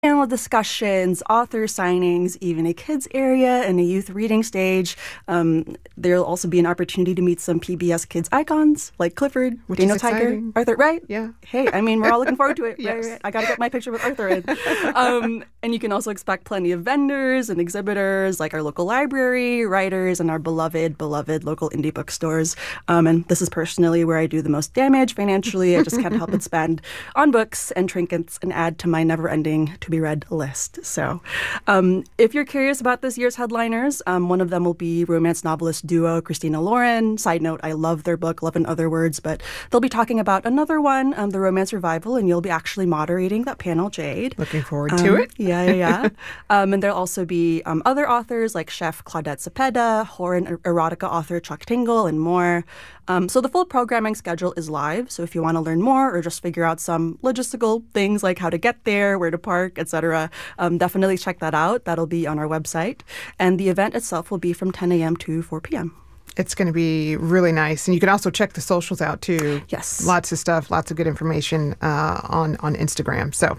panel discussions, author signings, even a kids area and a youth reading stage. There'll also be an opportunity to meet some PBS Kids icons like Clifford, Which Daniel is Tiger, exciting. Arthur, right? Yeah. Hey, I mean, we're all looking forward to it. Yes. Right? I got to get my picture with Arthur in. And you can also expect plenty of vendors and exhibitors like our local library, writers, and our beloved local indie bookstores. And this is personally where I do the most damage financially. I just can't help but spend on books and trinkets and add to my never-ending to-be-read list. So if you're curious about this year's headliners, one of them will be romance novelist duo Christina Lauren. Side note, I love their book, Love in Other Words, but they'll be talking about another one, the romance revival, and you'll be actually moderating that panel, Jade. Looking forward to it. Yeah. And there'll also be other authors like chef Claudette Cepeda, horror and erotica author Chuck Tingle, and more. So the full programming schedule is live. So if you want to learn more or just figure out some logistical things like how to get there, where to park, etc., definitely check that out. That'll be on our website. And the event itself will be from 10 a.m. to 4 p.m. It's going to be really nice. And you can also check the socials out, too. Yes. Lots of stuff, lots of good information on Instagram. So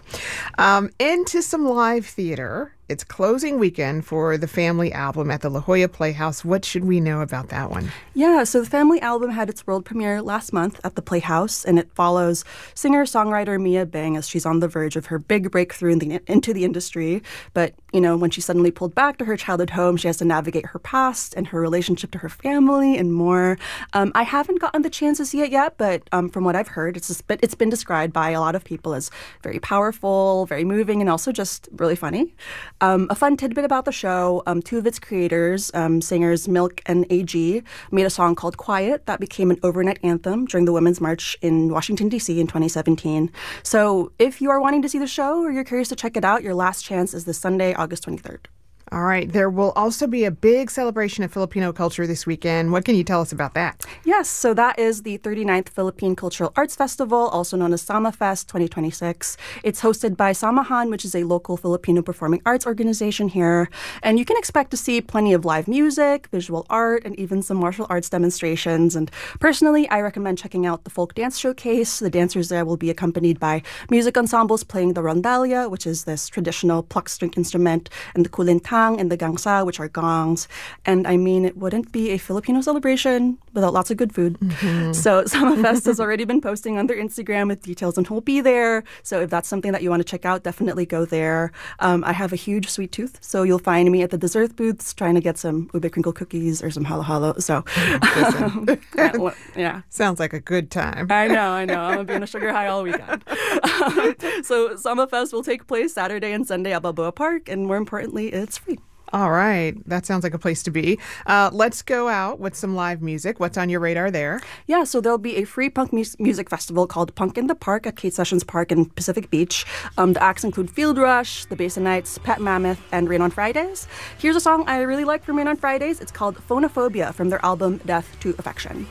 into some live theater. It's closing weekend for the Family Album at the La Jolla Playhouse. What should we know about that one? Yeah, so the Family Album had its world premiere last month at the Playhouse, and it follows singer-songwriter Mia Bing as she's on the verge of her big breakthrough into the industry. But, when she suddenly pulled back to her childhood home, she has to navigate her past and her relationship to her family and more. I haven't gotten the chance to see it yet, but from what I've heard, it's been described by a lot of people as very powerful, very moving, and also just really funny. A fun tidbit about the show, two of its creators, singers Milk and AG, made a song called Quiet that became an overnight anthem during the Women's March in Washington, D.C. in 2017. So if you are wanting to see the show or you're curious to check it out, your last chance is this Sunday, August 23rd. All right. There will also be a big celebration of Filipino culture this weekend. What can you tell us about that? Yes, so that is the 39th Philippine Cultural Arts Festival, also known as Sama Fest 2026. It's hosted by Samahan, which is a local Filipino performing arts organization here. And you can expect to see plenty of live music, visual art, and even some martial arts demonstrations. And personally, I recommend checking out the folk dance showcase. The dancers there will be accompanied by music ensembles playing the rondalia, which is this traditional pluck string instrument, and the kulintang and the gangsa, which are gongs. And I mean, it wouldn't be a Filipino celebration without lots of good food. Mm-hmm. So Sama Fest has already been posting on their Instagram with details on who will be there. So if that's something that you want to check out, definitely go there. I have a huge sweet tooth, so you'll find me at the dessert booths trying to get some ube crinkle cookies or some halo-halo. So yeah. Sounds like a good time. I know. I'm going to be on a sugar high all weekend. So Sama Fest will take place Saturday and Sunday at Balboa Park, and more importantly, it's free. All right. That sounds like a place to be. Let's go out with some live music. What's on your radar there? Yeah, so there'll be a free punk music festival called Punk in the Park at Kate Sessions Park in Pacific Beach. The acts include Field Rush, The Basonites, Pet Mammoth, and Rain on Fridays. Here's a song I really like from Rain on Fridays. It's called Phonophobia from their album Death to Affection.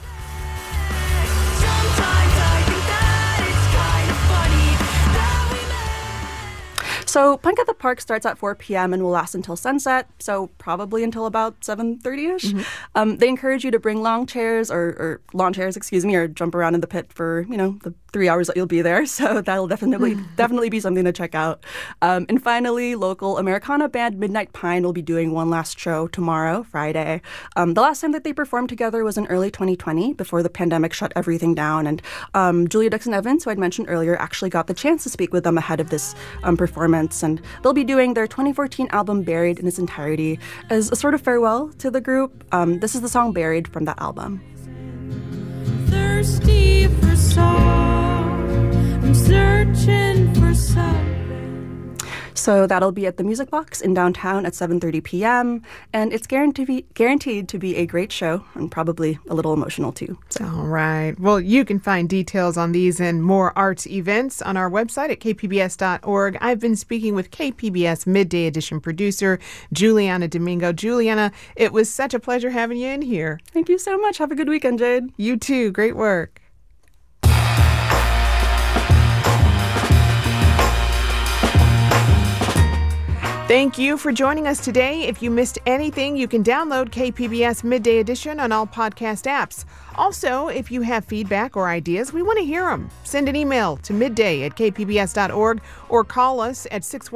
So Punk at the Park starts at 4 p.m. and will last until sunset, so probably until about 7:30-ish. Mm-hmm. They encourage you to bring lawn chairs, or jump around in the pit for, the 3 hours that you'll be there. So that'll definitely be something to check out. And finally, local Americana band Midnight Pine will be doing one last show tomorrow, Friday. The last time that they performed together was in early 2020, before the pandemic shut everything down. And Julia Dixon Evans, who I'd mentioned earlier, actually got the chance to speak with them ahead of this performance. And they'll be doing their 2014 album Buried in its entirety as a sort of farewell to the group. This is the song Buried from that album. Thirsty for song, I'm searching for something. So that'll be at the Music Box in downtown at 7:30 p.m. And it's guaranteed to be a great show and probably a little emotional too. So. All right. Well, you can find details on these and more arts events on our website at kpbs.org. I've been speaking with KPBS Midday Edition producer Juliana Domingo. Juliana, it was such a pleasure having you in here. Thank you so much. Have a good weekend, Jade. You too. Great work. Thank you for joining us today. If you missed anything, you can download KPBS Midday Edition on all podcast apps. Also, if you have feedback or ideas, we want to hear them. Send an email to midday@kpbs.org or call us at